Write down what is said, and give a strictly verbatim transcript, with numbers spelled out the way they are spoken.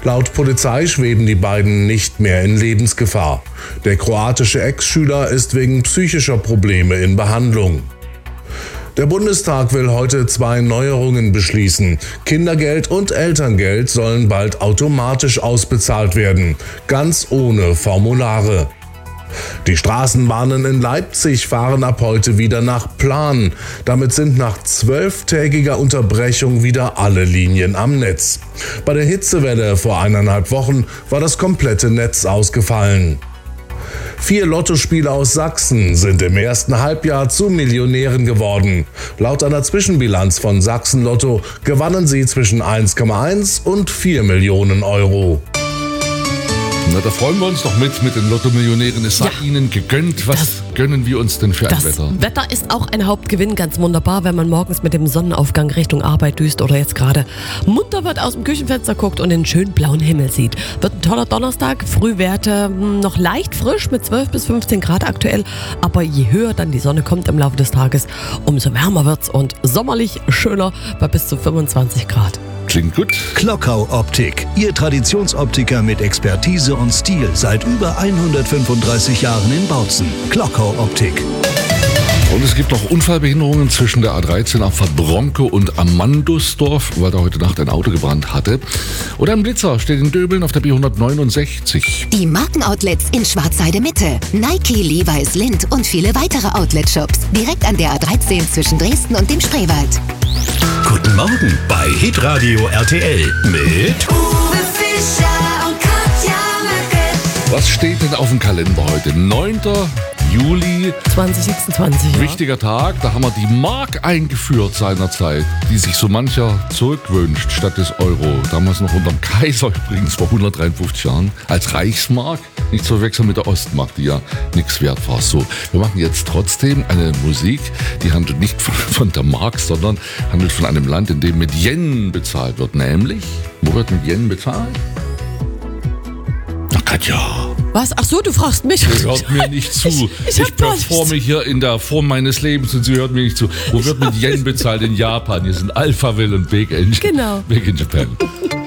Laut Polizei schweben die beiden nicht mehr in Lebensgefahr. Der kroatische Ex-Schüler ist wegen psychischer Probleme in Behandlung. Der Bundestag will heute zwei Neuerungen beschließen. Kindergeld und Elterngeld sollen bald automatisch ausbezahlt werden, ganz ohne Formulare. Die Straßenbahnen in Leipzig fahren ab heute wieder nach Plan. Damit sind nach zwölftägiger Unterbrechung wieder alle Linien am Netz. Bei der Hitzewelle vor eineinhalb Wochen war das komplette Netz ausgefallen. Vier Lottospieler aus Sachsen sind im ersten Halbjahr zu Millionären geworden. Laut einer Zwischenbilanz von Sachsen Lotto gewannen sie zwischen eins Komma eins und vier Millionen Euro. Na, da freuen wir uns doch mit, mit den Lotto-Millionären. Es sei ja Ihnen gegönnt. Was das, gönnen wir uns denn für ein das Wetter? Das Wetter ist auch ein Hauptgewinn, ganz wunderbar, wenn man morgens mit dem Sonnenaufgang Richtung Arbeit düst oder jetzt gerade munter wird, aus dem Küchenfenster guckt und den schönen blauen Himmel sieht. Wird ein toller Donnerstag, Frühwerte noch leicht frisch mit zwölf bis fünfzehn Grad aktuell, aber je höher dann die Sonne kommt im Laufe des Tages, umso wärmer wird's und sommerlich schöner bei bis zu fünfundzwanzig Grad. Klingt gut. Klockau Optik, Ihr Traditionsoptiker mit Expertise und Stil seit über hundertfünfunddreißig Jahren in Bautzen. Klockau Optik. Und es gibt auch Unfallbehinderungen zwischen der A dreizehn auf Bronke und Amandusdorf, weil da heute Nacht ein Auto gebrannt hatte. Oder ein Blitzer steht in Döbeln auf der B hundertneunundsechzig. Die Markenoutlets in Schwarzheide Mitte. Nike, Levi's, Lindt und viele weitere Outlet-Shops. Direkt an der A dreizehn zwischen Dresden und dem Spreewald. Guten Morgen bei Hitradio R T L mit Uwe Fischer und Katja Möcke. Was steht denn auf dem Kalender heute? neunter Juli zwanzig sechsundzwanzig. Wichtiger Tag, da haben wir die Mark eingeführt seinerzeit, die sich so mancher zurückwünscht statt des Euro. Damals noch unter dem Kaiser übrigens, vor hundertdreiundfünfzig Jahren, als Reichsmark. Nicht zu verwechseln mit der Ostmark, die ja nichts wert war. So, wir machen jetzt trotzdem eine Musik, die handelt nicht von der Mark, sondern handelt von einem Land, in dem mit Yen bezahlt wird. Nämlich, wo wird mit Yen bezahlt? Na Katja. Was? Ach so, du fragst mich. Sie hört mir nicht zu. Ich, ich, ich performe hier in der Form meines Lebens und sie hört mir nicht zu. Wo wird mit Yen bezahlt? In Japan. Hier sind Alphaville und Big in, genau. Big in Japan.